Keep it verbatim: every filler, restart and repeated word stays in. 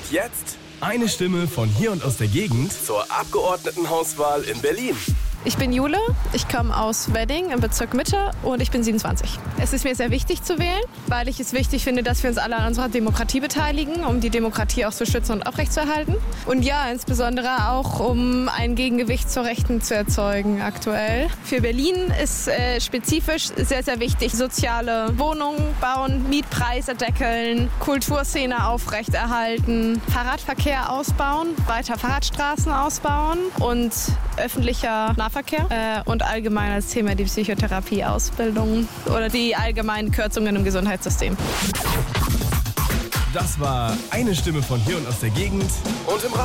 jetzt eine Stimme von hier und aus der Gegend zur Abgeordnetenhauswahl in Berlin. Ich bin Jule, ich komme aus Wedding im Bezirk Mitte und ich bin siebenundzwanzig. Es ist mir sehr wichtig zu wählen, weil ich es wichtig finde, dass wir uns alle an unserer Demokratie beteiligen, um die Demokratie auch zu schützen und aufrechtzuerhalten. Und ja, insbesondere auch, um ein Gegengewicht zur Rechten zu erzeugen aktuell. Für Berlin ist äh, spezifisch sehr, sehr wichtig, soziale Wohnungen bauen, Mietpreise deckeln, Kulturszene aufrechterhalten, Fahrradverkehr ausbauen, weiter Fahrradstraßen ausbauen und öffentlicher Nahverkehr äh, und allgemein als Thema die Psychotherapie-Ausbildung oder die allgemeinen Kürzungen im Gesundheitssystem. Das war eine Stimme von hier und aus der Gegend und im Radio.